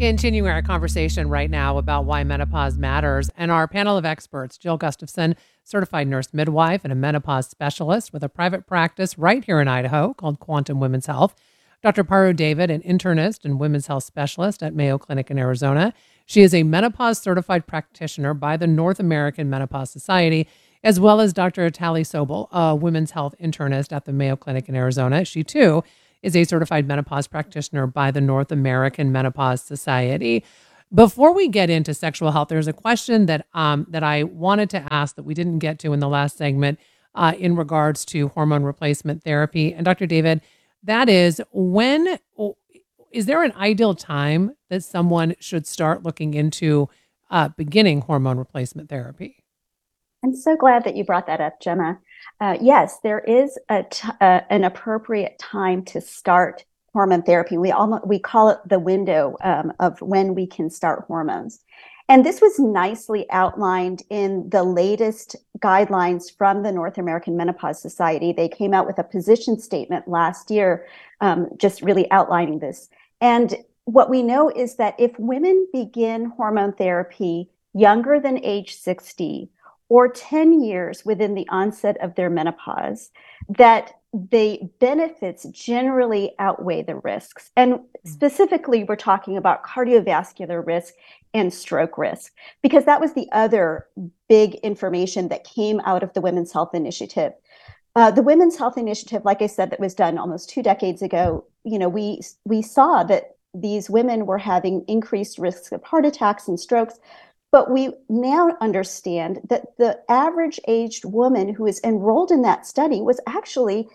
Continuing our conversation right now about why menopause matters, and our panel of experts, Jill Gustafson, certified nurse midwife and a menopause specialist with a private practice right here in Idaho called Quantum Women's Health. Dr. Paru David, an internist and women's health specialist at Mayo Clinic in Arizona. She is a menopause certified practitioner by the North American Menopause Society, as well as Dr. Tali Sobel, a women's health internist at the Mayo Clinic in Arizona. She too is a certified menopause practitioner by the North American Menopause Society. Before we get into sexual health, there's a question that I wanted to ask that we didn't get to in the last segment in regards to hormone replacement therapy. And Dr. David, that is is there an ideal time that someone should start looking into beginning hormone replacement therapy? I'm so glad that you brought that up, Gemma. Yes, there is an appropriate time to start hormone therapy. We call it the window of when we can start hormones. And this was nicely outlined in the latest guidelines from the North American Menopause Society. They came out with a position statement last year, just really outlining this. And what we know is that if women begin hormone therapy younger than age 60, or 10 years within the onset of their menopause, that the benefits generally outweigh the risks. And specifically, we're talking about cardiovascular risk and stroke risk, because that was the other big information that came out of the Women's Health Initiative. The Women's Health Initiative, like I said, that was done almost 2 decades ago, we saw that these women were having increased risks of heart attacks and strokes. But we now understand that the average aged woman who is enrolled in that study was actually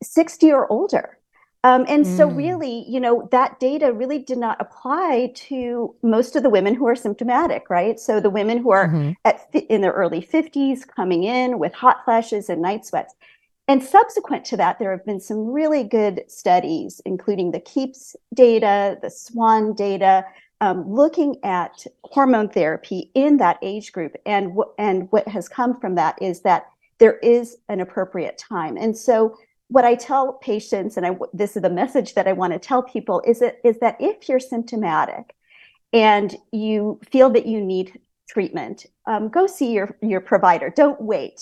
60 or older. And so really, that data really did not apply to most of the women who are symptomatic, right? So the women who are Mm-hmm. in their early 50s coming in with hot flashes and night sweats. And subsequent to that, there have been some really good studies, including the KEEPS data, the SWAN data, looking at hormone therapy in that age group. And what has come from that is that there is an appropriate time. And so what I tell patients, and this is the message that I want to tell people, is that if you're symptomatic and you feel that you need treatment, go see your provider. Don't wait.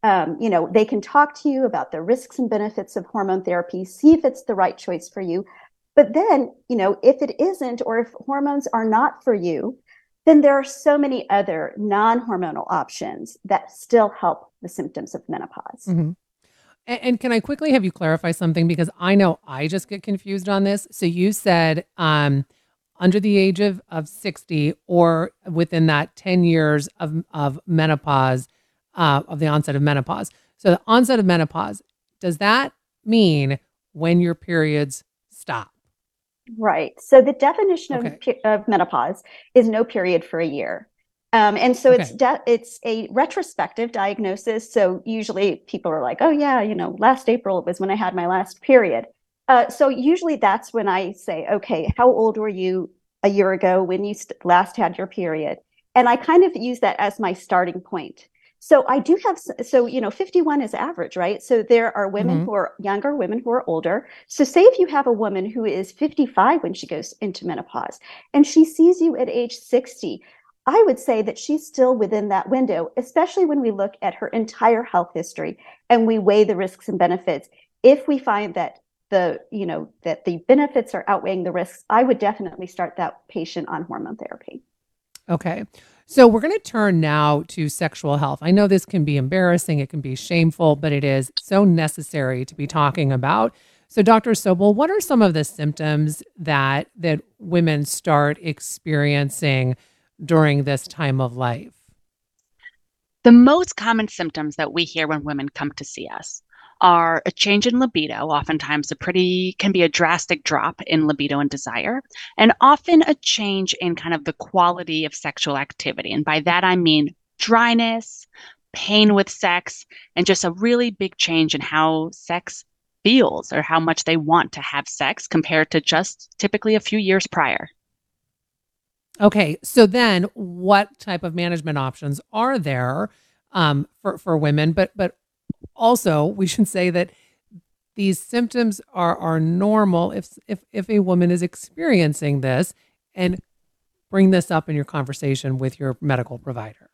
They can talk to you about the risks and benefits of hormone therapy, see if it's the right choice for you. But then, if it isn't, or if hormones are not for you, then there are so many other non-hormonal options that still help the symptoms of menopause. Mm-hmm. And can I quickly have you clarify something? Because I know I just get confused on this. So you said under the age of 60 or within that 10 years of menopause, of the onset of menopause. So the onset of menopause, does that mean when your periods stop? Right. So the definition Okay. of menopause is no period for a year. And so Okay. it's a retrospective diagnosis. So usually people are like, oh yeah, last April was when I had my last period. So usually that's when I say, okay, how old were you a year ago when you last had your period? And I kind of use that as my starting point. So I do have, 51 is average, right? So there are women Mm-hmm. who are younger, women who are older. So say if you have a woman who is 55 when she goes into menopause and she sees you at age 60, I would say that she's still within that window, especially when we look at her entire health history and we weigh the risks and benefits. If we find that that the benefits are outweighing the risks, I would definitely start that patient on hormone therapy. Okay. So we're going to turn now to sexual health. I know this can be embarrassing, it can be shameful, but it is so necessary to be talking about. So Dr. Sobel, what are some of the symptoms that women start experiencing during this time of life? The most common symptoms that we hear when women come to see us are a change in libido, oftentimes can be a drastic drop in libido and desire, and often a change in kind of the quality of sexual activity. And by that, I mean dryness, pain with sex, and just a really big change in how sex feels or how much they want to have sex compared to just typically a few years prior. Okay, so then what type of management options are there for women? But also we should say that these symptoms are normal if a woman is experiencing this, and bring this up in your conversation with your medical provider?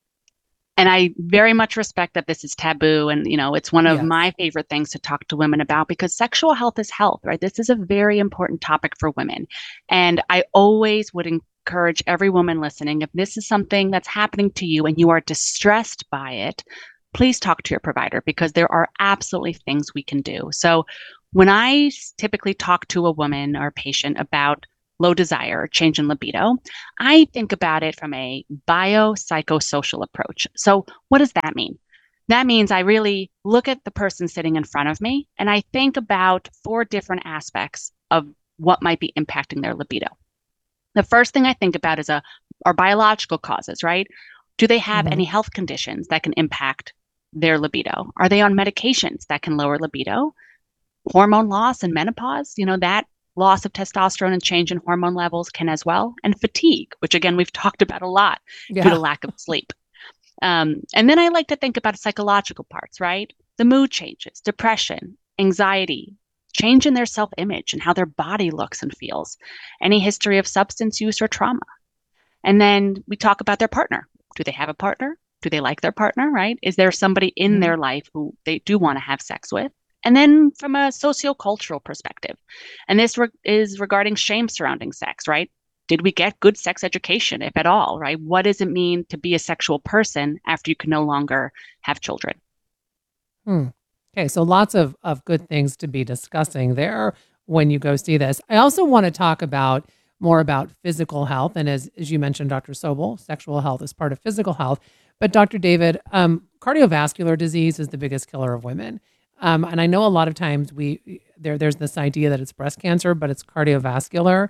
And I very much respect that this is taboo. And, it's one of Yes. my favorite things to talk to women about because sexual health is health, right? This is a very important topic for women. And I always would encourage every woman listening, if this is something that's happening to you and you are distressed by it, please talk to your provider because there are absolutely things we can do. So when I typically talk to a woman or patient about low desire or change in libido, I think about it from a biopsychosocial approach. So, what does that mean? That means I really look at the person sitting in front of me and I think about four different aspects of what might be impacting their libido. The first thing I think about is our biological causes, right? Do they have Hmm. any health conditions that can impact their libido? Are they on medications that can lower libido? Hormone loss and menopause, that loss of testosterone and change in hormone levels can as well. And fatigue, which again, we've talked about a lot due to Yeah. lack of sleep. And then I like to think about psychological parts, right? The mood changes, depression, anxiety, change in their self image and how their body looks and feels, any history of substance use or trauma. And then we talk about their partner. Do they have a partner? Do they like their partner, right? Is there somebody in Mhm. their life who they do want to have sex with? And then from a sociocultural perspective, and this is regarding shame surrounding sex, right? Did we get good sex education, if at all, right? What does it mean to be a sexual person after you can no longer have children? Hmm. Okay, so lots of good things to be discussing there when you go see this. I also want to talk about more about physical health, and as you mentioned, Dr. Sobel, sexual health is part of physical health. But Dr. David, cardiovascular disease is the biggest killer of women, and I know a lot of times there's this idea that it's breast cancer, but it's cardiovascular.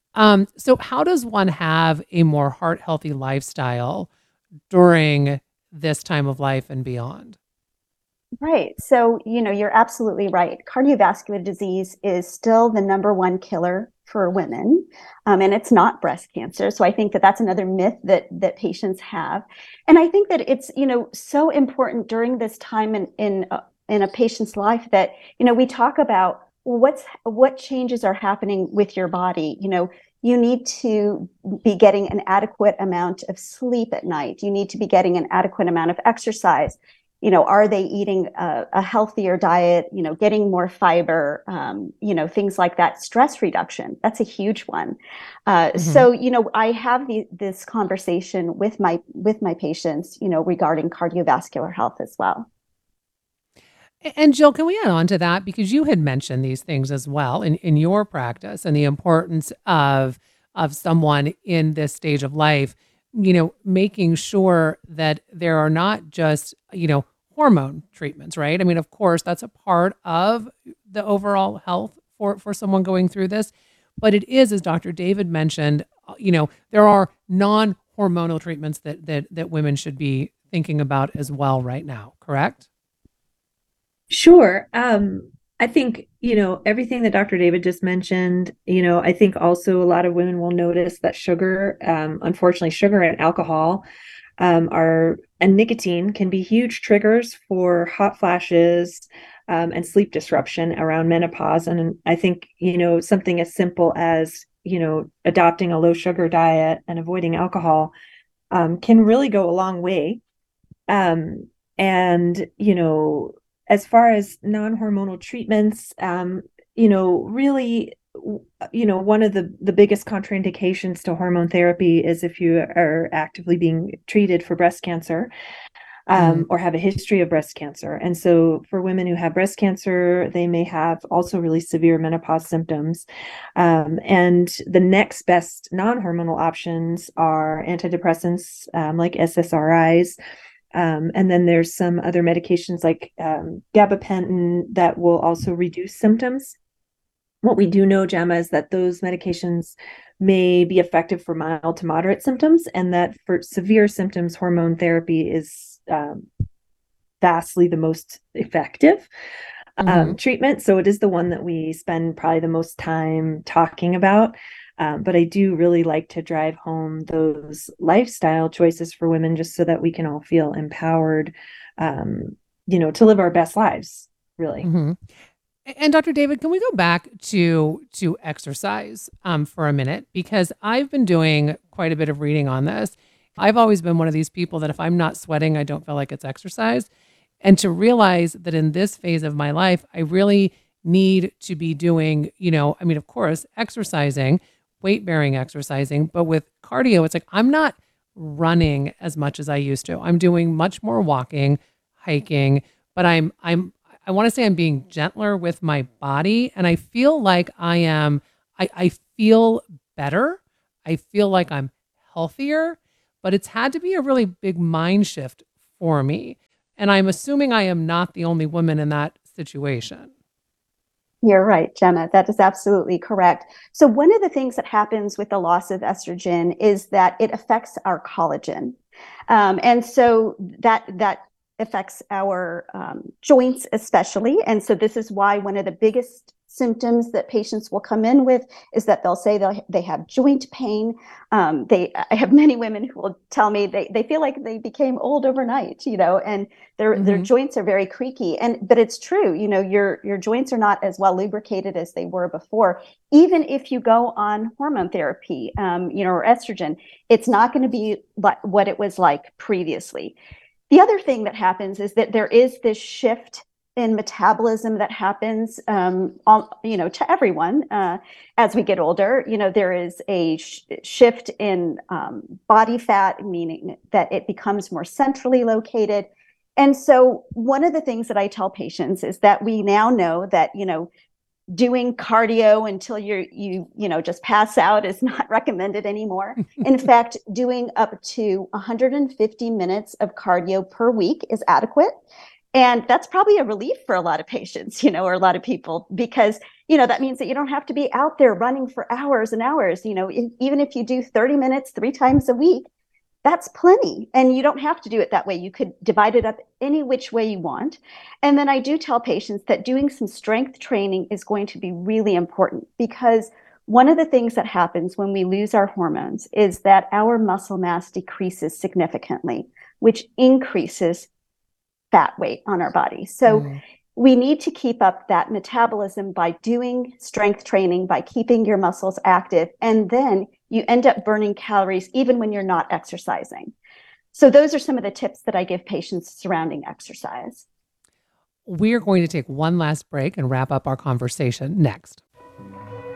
So how does one have a more heart healthy lifestyle during this time of life and beyond? Right. So, you're absolutely right. Cardiovascular disease is still the number one killer for women, and it's not breast cancer. So I think that that's another myth that patients have, and I think that it's so important during this time in a patient's life that we talk about, well, what changes are happening with your body. You need to be getting an adequate amount of sleep at night. You need to be getting an adequate amount of exercise. Are they eating a healthier diet, getting more fiber, things like that. Stress reduction, that's a huge one. Mhm. So I have this conversation with my patients, regarding cardiovascular health as well. And Jill, can we add on to that? Because you had mentioned these things as well in your practice and the importance of someone in this stage of life, making sure that there are not just, hormone treatments, right? I mean, of course, that's a part of the overall health for someone going through this. But it is, as Dr. David mentioned, there are non-hormonal treatments that women should be thinking about as well right now, correct? Sure. I think, everything that Dr. David just mentioned, I think also a lot of women will notice that sugar, unfortunately, sugar and alcohol and nicotine can be huge triggers for hot flashes, and sleep disruption around menopause. And I think, something as simple as, adopting a low sugar diet and avoiding alcohol, can really go a long way. And, as far as non-hormonal treatments, really, one of the biggest contraindications to hormone therapy is if you are actively being treated for breast cancer, Mm. or have a history of breast cancer. And so for women who have breast cancer, they may have also really severe menopause symptoms. And the next best non-hormonal options are antidepressants, like SSRIs. And then there's some other medications like gabapentin that will also reduce symptoms. What we do know, Gemma, is that those medications may be effective for mild to moderate symptoms, and that for severe symptoms, hormone therapy is vastly the most effective Mhm. treatment. So it is the one that we spend probably the most time talking about. But I do really like to drive home those lifestyle choices for women just so that we can all feel empowered, to live our best lives, really. Mhm. And Dr. David, can we go back to exercise for a minute? Because I've been doing quite a bit of reading on this. I've always been one of these people that if I'm not sweating, I don't feel like it's exercise. And to realize that in this phase of my life, I really need to be doing, I mean, of course, exercising, weight bearing exercising, but with cardio, it's like I'm not running as much as I used to. I'm doing much more walking, hiking, but I want to say I'm being gentler with my body. And I feel like I feel better. I feel like I'm healthier, but it's had to be a really big mind shift for me. And I'm assuming I am not the only woman in that situation. You're right, Gemma. That is absolutely correct. So one of the things that happens with the loss of estrogen is that it affects our collagen. And so that affects our joints especially. And so this is why one of the biggest symptoms that patients will come in with is that they'll say they have joint pain. I have many women who will tell me they feel like they became old overnight, and their joints are very creaky. But it's true, your joints are not as well lubricated as they were before. Even if you go on hormone therapy, or estrogen, it's not going to be like what it was like previously. The other thing that happens is that there is this shift in metabolism that happens, to everyone as we get older. There is a shift in body fat, meaning that it becomes more centrally located. And so one of the things that I tell patients is that we now know that, doing cardio until you just pass out is not recommended anymore. In fact, doing up to 150 minutes of cardio per week is adequate. And that's probably a relief for a lot of patients, or a lot of people, because, that means that you don't have to be out there running for hours and hours. Even if you do 30 minutes 3 times a week, that's plenty. And you don't have to do it that way. You could divide it up any which way you want. And then I do tell patients that doing some strength training is going to be really important, because one of the things that happens when we lose our hormones is that our muscle mass decreases significantly, which increases fat weight on our body. So we need to keep up that metabolism by doing strength training, by keeping your muscles active, and then you end up burning calories even when you're not exercising. So those are some of the tips that I give patients surrounding exercise. We're going to take one last break and wrap up our conversation next.